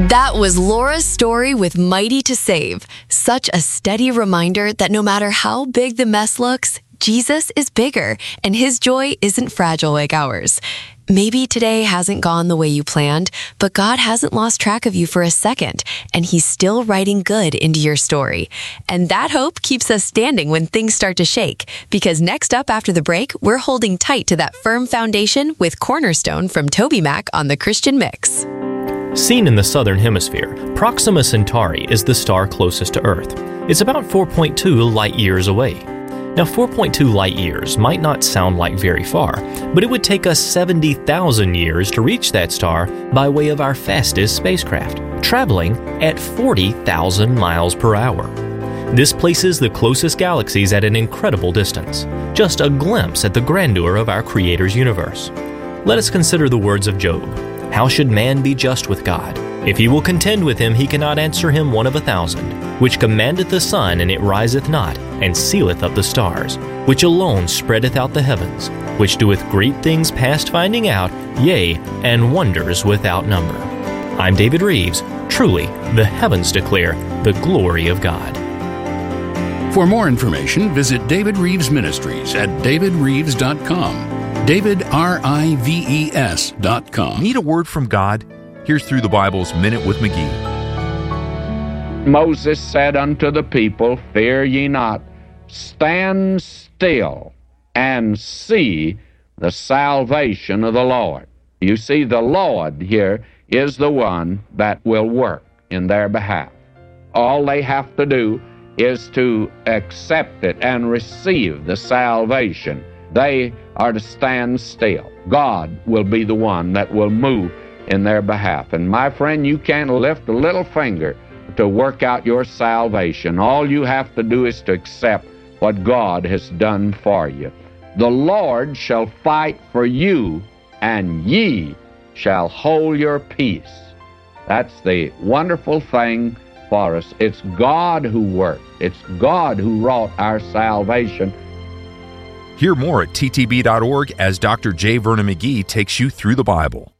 That was Laura's story with Mighty to Save. Such a steady reminder that no matter how big the mess looks, Jesus is bigger, and his joy isn't fragile like ours. Maybe today hasn't gone the way you planned, but God hasn't lost track of you for a second, and he's still writing good into your story. And that hope keeps us standing when things start to shake, because next up after the break, we're holding tight to that firm foundation with Cornerstone from TobyMac on the Christian Mix. Seen in the southern hemisphere, Proxima Centauri is the star closest to Earth. It's about 4.2 light-years away. Now, 4.2 light-years might not sound like very far, but it would take us 70,000 years to reach that star by way of our fastest spacecraft, traveling at 40,000 miles per hour. This places the closest galaxies at an incredible distance, just a glimpse at the grandeur of our Creator's universe. Let us consider the words of Job. How should man be just with God? If he will contend with him, he cannot answer him 1 of 1,000, which commandeth the sun, and it riseth not, and sealeth up the stars, which alone spreadeth out the heavens, which doeth great things past finding out, yea, and wonders without number. I'm David Reeves. Truly, the heavens declare the glory of God. For more information, visit David Reeves Ministries at davidreeves.com. DavidRives.com. Need a word from God? Here's Through the Bible's Minute with McGee. Moses said unto the people, Fear ye not, stand still and see the salvation of the Lord. You see, the Lord here is the one that will work in their behalf. All they have to do is to accept it and receive the salvation. They are to stand still. God will be the one that will move in their behalf. And my friend, you can't lift a little finger to work out your salvation. All you have to do is to accept what God has done for you. The Lord shall fight for you, and ye shall hold your peace. That's the wonderful thing for us. It's God who worked. It's God who wrought our salvation. Hear more at ttb.org as Dr. J. Vernon McGee takes you through the Bible.